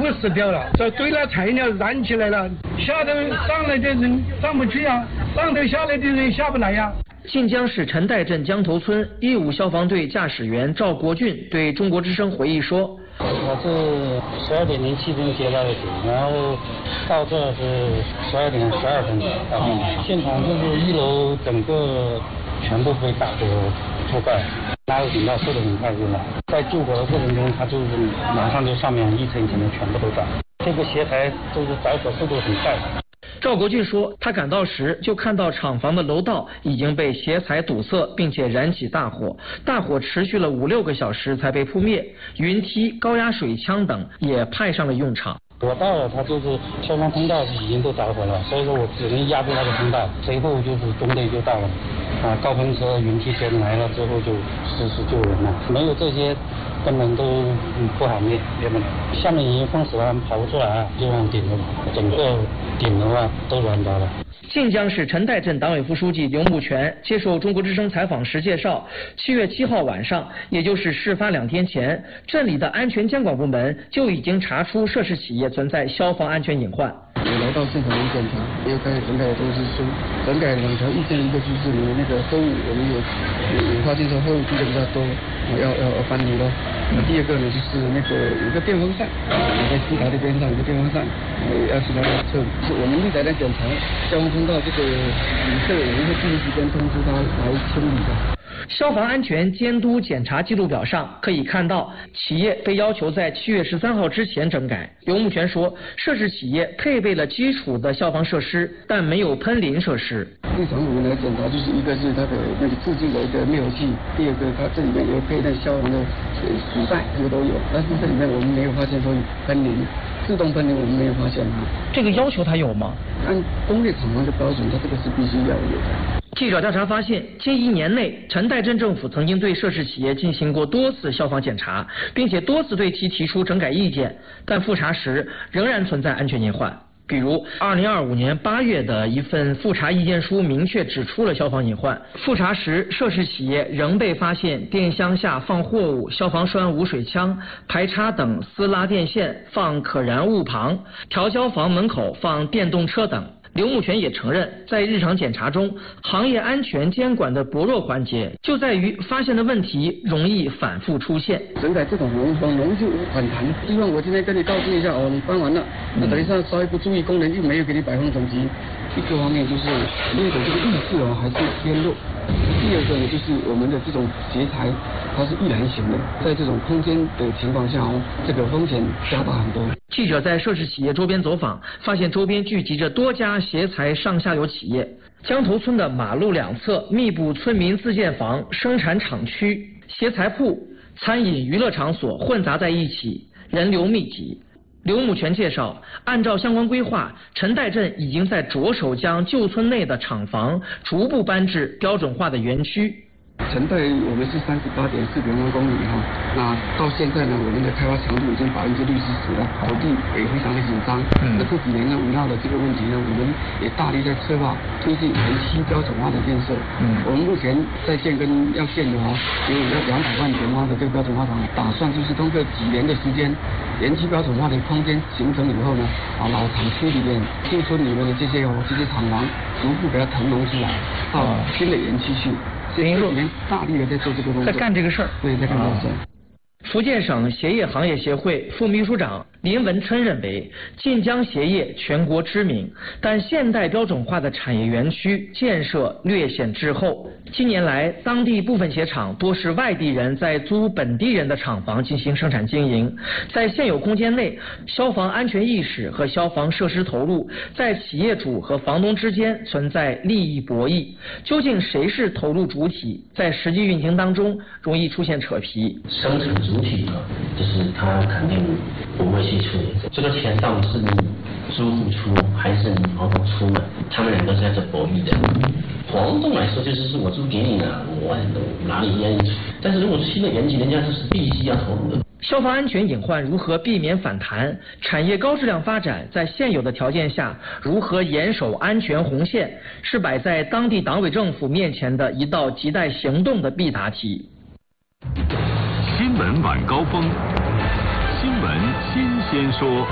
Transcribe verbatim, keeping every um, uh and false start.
部死掉了，这堆了材料燃起来了，下头上来的人上不去啊，上头下来的人下不来呀、啊。 晋江市陈代镇江头村一五消防队驾驶员赵国俊对中国之声回忆说：“ 我是十二点零七分接到的警，然后到这是十二点十二分到现场。现场就是一楼整个全部被打得覆盖，拉油警报速度很快就来，在救火的过程中，它就是马上就上面一层一层的全部都着。这个斜台就是着火速度很快。” 赵国俊说，他赶到时就看到厂房的楼道已经被斜材堵塞，并且燃起大火，大火持续了五六个小时才被扑灭，云梯、高压水枪等也派上了用场。 我到了，它就是消防通道已经都着火了，所以说我只能压住那个通道，随后就是中队就到了，啊，高喷车、云梯车来了之后就实施救人了，没有这些根本都不好灭灭不了。下面已经封死了，跑不出来，就往顶楼，整个顶楼啊都燃着了。 晋江市陈代镇党委副书记刘木全接受中国之声采访时介绍，七月七号晚上，也就是事发两天前，镇里的安全监管部门就已经查出涉事企业存在消防安全隐患。 我来到现场一检查，要该整改的东西是整改两条意见，一个就是你那个后我们有有发现说后积的比较多，要要要搬离了。那第二个呢就是那个有个电风扇，在机台的边上有个电风扇，要去来测，是我们立在那检查消防通道这个旅社有一个第一时间通知他来清理的。 消防安全监督检查记录表上可以看到，企业被要求在七月十三号之前整改。刘木全说，涉事企业配备了基础的消防设施，但没有喷淋设施。 日常我们来检查，就是一个是它的那个自制的一个灭火器，第二个它这里面有配那消防的水袋，这个都有，但是这里面我们没有发现说喷淋。自动喷淋我们没有发现啊。 这个要求它有吗？ 按工业厂房的标准，它这个是必须要有的。 记者调查发现，近一年内，陈代镇政府曾经对涉事企业进行过多次消防检查，并且多次对其提出整改意见，但复查时仍然存在安全隐患。比如，二零二五年八月的一份复查意见书明确指出了消防隐患。复查时，涉事企业仍被发现电箱下放货物、消防栓无水枪、排插等私拉电线放可燃物旁、调焦房门口放电动车等。刘木全也承认，在日常检查中，行业安全监管的薄弱环节就在于发现的问题容易反复出现。 整改这种容很容易就反弹。希望我今天跟你告知一下哦，你搬完了，那等一下稍微不注意，工人又没有给你摆放整齐。一个方面就是那个这个意识哦还是偏弱。第二个呢，就是我们的这种斜材，它是易燃型的，在这种空间的情况下哦，这个风险加大很多。 记者在涉事企业周边走访，发现周边聚集着多家斜材上下游企业。江头村的马路两侧密布村民自建房、生产厂区、斜材铺、餐饮娱乐场所混杂在一起，人流密集。刘木全介绍，按照相关规划，陈代镇已经在着手将旧村内的厂房逐步搬至标准化的园区。 陈代我们是三十八点四平方公里哈，那到现在呢，我们的开发强度已经百分之六十十了，土地也非常的紧张。嗯，那这几年呢，围绕的这个问题呢，我们也大力在策划推进园区标准化的建设。嗯，我们目前在建跟要建的话，有要两百万平方的这个标准化厂，打算就是通过几年的时间，园区标准化的空间形成以后呢，啊，老厂区里面、旧村里面的这些哦这些厂房，逐步给它腾挪出来，到新的园区去。 您说， 大力的在做这个工作， 在干这个事儿。 对，在干这个事儿。 福建省鞋业行业协会副秘书长林文琛认为，晋江鞋业全国知名，但现代标准化的产业园区建设略显滞后。近年来，当地部分鞋厂多是外地人在租本地人的厂房进行生产经营，在现有空间内，消防安全意识和消防设施投入在企业主和房东之间存在利益博弈，究竟谁是投入主体，在实际运行当中容易出现扯皮。 生产主体呢，就是他肯定不会去处理这个钱到底是你租户出还是你房东出呢？他们两个是在这博弈的。房东来说就是说我租给你了，我哪里愿意出？但是如果是新的园区，人家是必须要投入的。 消防安全隐患如何避免反弹？产业高质量发展在现有的条件下如何严守安全红线，是摆在当地党委政府面前的一道亟待行动的必答题。 新闻晚高峰，新闻新鲜说。